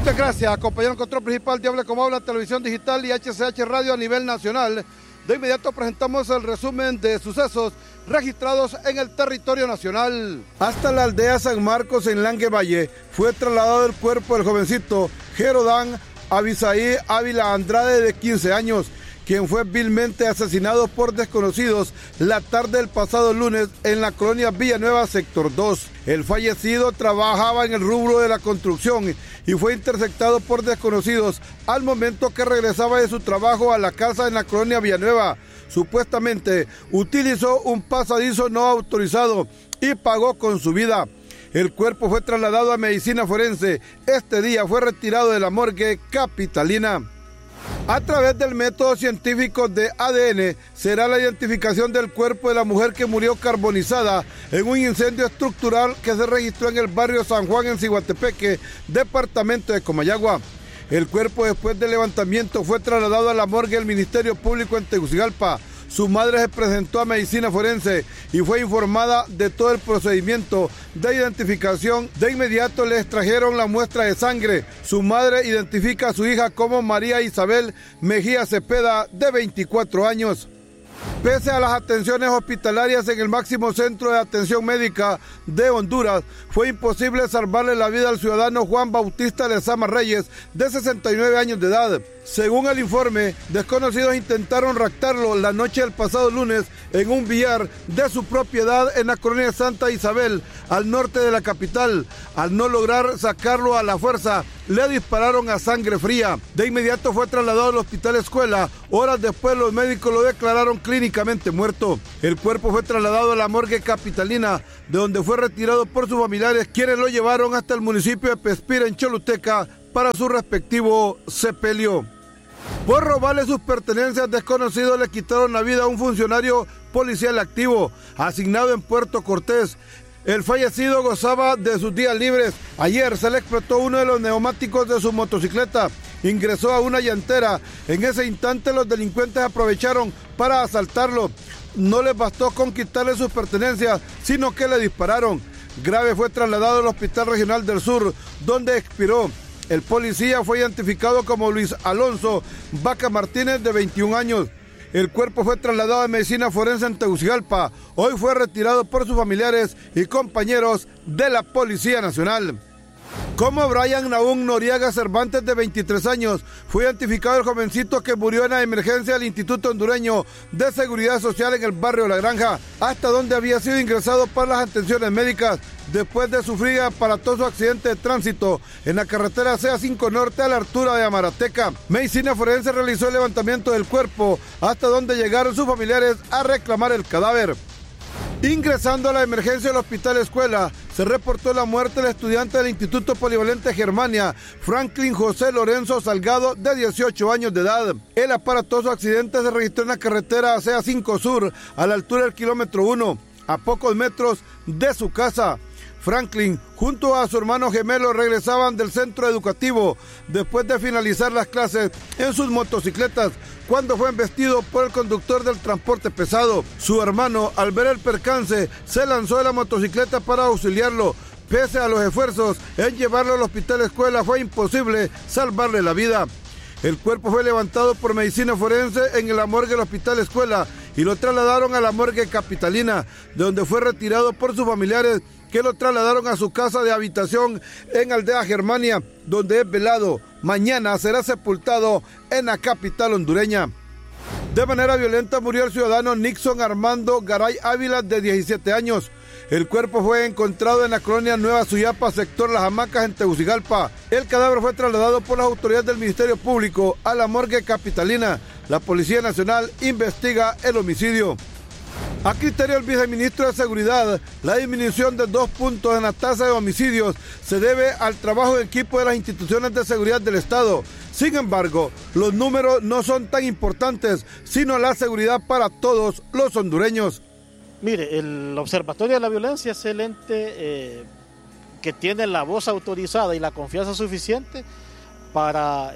Muchas gracias, acompañaron el control principal de Hable Como Habla, Televisión Digital y HCH Radio a nivel nacional. De inmediato presentamos el resumen de sucesos registrados en el territorio nacional. Hasta la aldea San Marcos en Languevalle fue trasladado el cuerpo del jovencito Jerodán Abisaí Ávila Andrade, de 15 años, quien fue vilmente asesinado por desconocidos la tarde del pasado lunes en la colonia Villanueva, sector 2. El fallecido trabajaba en el rubro de la construcción y fue interceptado por desconocidos al momento que regresaba de su trabajo a la casa en la colonia Villanueva. Supuestamente utilizó un pasadizo no autorizado y pagó con su vida. El cuerpo fue trasladado a medicina forense. Este día fue retirado de la morgue capitalina. A través del método científico de ADN será la identificación del cuerpo de la mujer que murió carbonizada en un incendio estructural que se registró en el barrio San Juan en Ciguatepeque, departamento de Comayagua. El cuerpo, después del levantamiento, fue trasladado a la morgue del Ministerio Público en Tegucigalpa. Su madre se presentó a medicina forense y fue informada de todo el procedimiento de identificación. De inmediato le extrajeron la muestra de sangre. Su madre identifica a su hija como María Isabel Mejía Cepeda, de 24 años. Pese a las atenciones hospitalarias en el máximo centro de atención médica de Honduras, fue imposible salvarle la vida al ciudadano Juan Bautista Lezama Reyes, de 69 años de edad. Según el informe, desconocidos intentaron raptarlo la noche del pasado lunes en un billar de su propiedad en la colonia Santa Isabel, al norte de la capital. Al no lograr sacarlo a la fuerza, le dispararon a sangre fría. De inmediato fue trasladado al hospital Escuela. Horas después los médicos lo declararon clínicamente muerto. El cuerpo fue trasladado a la morgue capitalina, de donde fue retirado por sus familiares, quienes lo llevaron hasta el municipio de Pespira, en Choluteca, para su respectivo sepelio. Por robarle sus pertenencias, desconocidos le quitaron la vida a un funcionario policial activo, asignado en Puerto Cortés. El fallecido gozaba de sus días libres. Ayer se le explotó uno de los neumáticos de su motocicleta. Ingresó a una llantera. En ese instante los delincuentes aprovecharon para asaltarlo. No les bastó con quitarle sus pertenencias, sino que le dispararon. Grave fue trasladado al Hospital Regional del Sur, donde expiró. El policía fue identificado como Luis Alonso Vaca Martínez, de 21 años. El cuerpo fue trasladado a medicina forense en Tegucigalpa. Hoy fue retirado por sus familiares y compañeros de la Policía Nacional. Como Brian Nahum Noriega Cervantes, de 23 años, fue identificado el jovencito que murió en la emergencia del Instituto Hondureño de Seguridad Social en el barrio La Granja, hasta donde había sido ingresado para las atenciones médicas después de sufrir aparatoso accidente de tránsito en la carretera CA5 Norte a la altura de Amarateca. Medicina forense realizó el levantamiento del cuerpo, hasta donde llegaron sus familiares a reclamar el cadáver. Ingresando a la emergencia del Hospital Escuela, se reportó la muerte del estudiante del Instituto Polivalente Germania, Franklin José Lorenzo Salgado, de 18 años de edad. El aparatoso accidente se registró en la carretera CA5 Sur, a la altura del kilómetro 1, a pocos metros de su casa. Franklin, junto a su hermano gemelo, regresaban del centro educativo después de finalizar las clases en sus motocicletas, cuando fue embestido por el conductor del transporte pesado. Su hermano, al ver el percance, se lanzó de la motocicleta para auxiliarlo. Pese a los esfuerzos en llevarlo al Hospital Escuela, fue imposible salvarle la vida. El cuerpo fue levantado por medicina forense en la morgue del Hospital Escuela y lo trasladaron a la morgue capitalina, de donde fue retirado por sus familiares, que lo trasladaron a su casa de habitación en Aldea Germania, donde es velado. Mañana será sepultado en la capital hondureña. De manera violenta murió el ciudadano Nixon Armando Garay Ávila, de 17 años. El cuerpo fue encontrado en la colonia Nueva Suyapa, sector Las Hamacas, en Tegucigalpa. El cadáver fue trasladado por las autoridades del Ministerio Público a la morgue capitalina. La Policía Nacional investiga el homicidio. A criterio del viceministro de Seguridad, la disminución de 2 puntos en la tasa de homicidios se debe al trabajo de equipo de las instituciones de seguridad del Estado. Sin embargo, los números no son tan importantes, sino la seguridad para todos los hondureños. Mire, el Observatorio de la Violencia es el ente que tiene la voz autorizada y la confianza suficiente para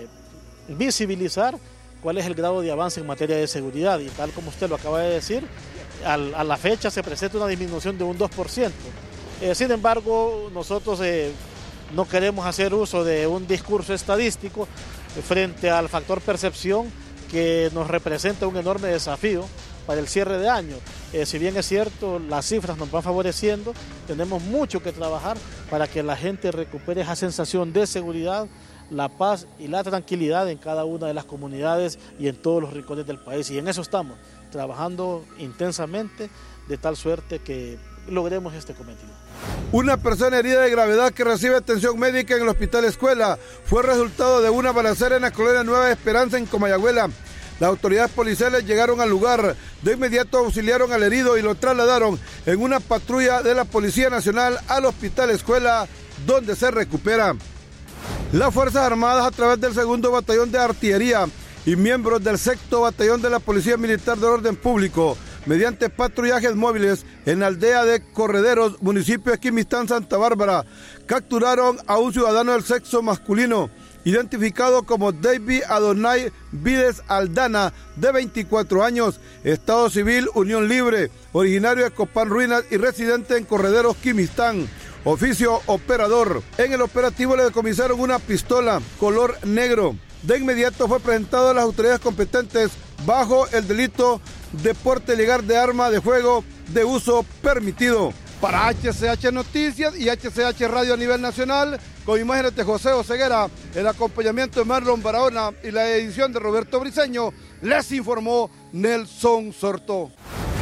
visibilizar cuál es el grado de avance en materia de seguridad, y tal como usted lo acaba de decir, a la fecha se presenta una disminución de un 2%. Sin embargo, nosotros No queremos hacer uso de un discurso estadístico frente al factor percepción que nos representa un enorme desafío para el cierre de año. Si bien es cierto, las cifras nos van favoreciendo, tenemos mucho que trabajar para que la gente recupere esa sensación de seguridad, la paz y la tranquilidad en cada una de las comunidades y en todos los rincones del país. Y en eso estamos, trabajando intensamente de tal suerte que logremos este cometido. Una persona herida de gravedad que recibe atención médica en el Hospital Escuela fue resultado de una balacera en la colonia Nueva Esperanza en Comayagüela. Las autoridades policiales llegaron al lugar, de inmediato auxiliaron al herido y lo trasladaron en una patrulla de la Policía Nacional al Hospital Escuela, donde se recupera. Las Fuerzas Armadas, a través del 2º Batallón de Artillería y miembros del 6º Batallón de la Policía Militar del Orden Público, mediante patrullajes móviles en la aldea de Correderos, municipio de Quimistán, Santa Bárbara, capturaron a un ciudadano del sexo masculino, identificado como David Adonai Vides Aldana, de 24 años, estado civil, unión libre, originario de Copán Ruinas y residente en Correderos, Quimistán. Oficio operador. En el operativo le decomisaron una pistola color negro. De inmediato fue presentado a las autoridades competentes bajo el delito de porte ilegal de arma de fuego de uso permitido. Para HCH Noticias y HCH Radio a nivel nacional, con imágenes de José Oseguera, el acompañamiento de Marlon Barahona y la edición de Roberto Briceño, les informó Nelson Sorto.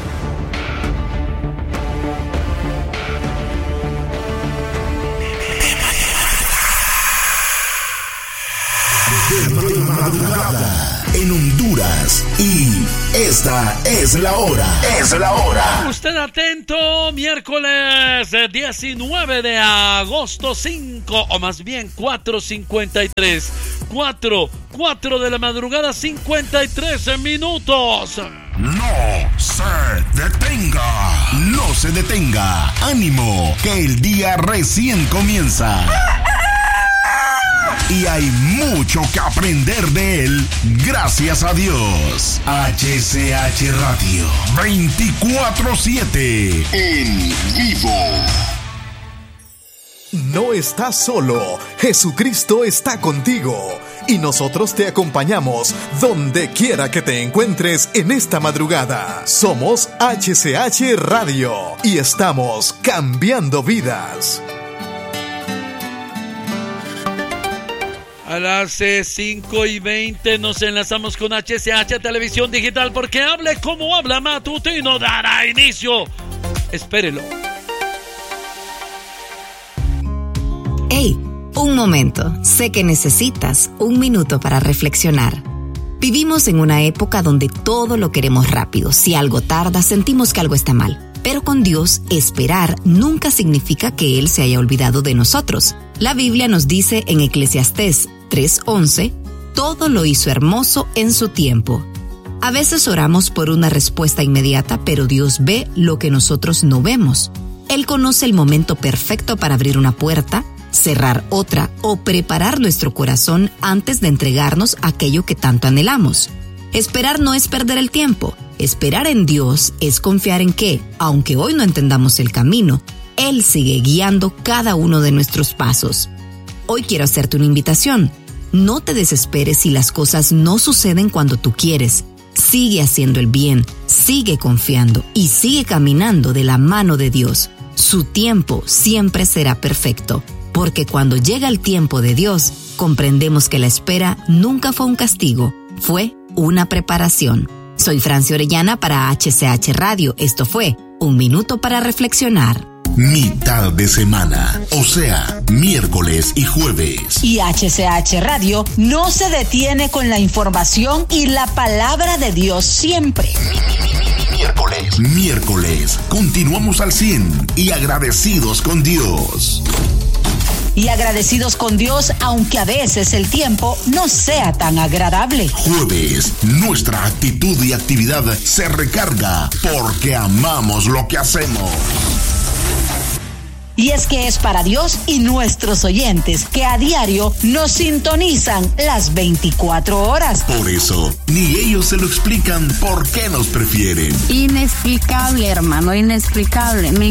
De madrugada en Honduras, y esta es la hora. Usted atento, miércoles 19 de agosto, 5, o más bien 4:53. 4 de la madrugada, 53 minutos. No se detenga. Ánimo, que el día recién comienza. Y hay mucho que aprender de él, gracias a Dios. HCH Radio 24/7 en vivo. No estás solo, Jesucristo está contigo y nosotros te acompañamos donde quiera que te encuentres en esta madrugada. Somos HCH Radio y estamos cambiando vidas. A las 5:20 nos enlazamos con HCH Televisión Digital, porque Hable como habla matutino dará inicio. Espérelo. Hey, un momento. Sé que necesitas un minuto para reflexionar. Vivimos en una época donde todo lo queremos rápido. Si algo tarda, sentimos que algo está mal. Pero con Dios, esperar nunca significa que Él se haya olvidado de nosotros. La Biblia nos dice en Eclesiastés 3:11, todo lo hizo hermoso en su tiempo. A veces oramos por una respuesta inmediata, pero Dios ve lo que nosotros no vemos. Él conoce el momento perfecto para abrir una puerta, cerrar otra o preparar nuestro corazón antes de entregarnos aquello que tanto anhelamos. Esperar no es perder el tiempo. Esperar en Dios es confiar en que, aunque hoy no entendamos el camino, Él sigue guiando cada uno de nuestros pasos. Hoy quiero hacerte una invitación. No te desesperes si las cosas no suceden cuando tú quieres. Sigue haciendo el bien, sigue confiando y sigue caminando de la mano de Dios. Su tiempo siempre será perfecto, porque cuando llega el tiempo de Dios, comprendemos que la espera nunca fue un castigo, fue una preparación. Soy Francia Orellana para HCH Radio. Esto fue Un Minuto para Reflexionar. Mitad de semana, o sea, miércoles y jueves. Y HCH Radio no se detiene con la información y la palabra de Dios siempre. Miércoles, continuamos al 100 y agradecidos con Dios. Y agradecidos con Dios, aunque a veces el tiempo no sea tan agradable. Jueves, nuestra actitud y actividad se recarga porque amamos lo que hacemos. Y es que es para Dios y nuestros oyentes que a diario nos sintonizan las 24 horas. Por eso, ni ellos se lo explican por qué nos prefieren. Inexplicable, hermano, inexplicable.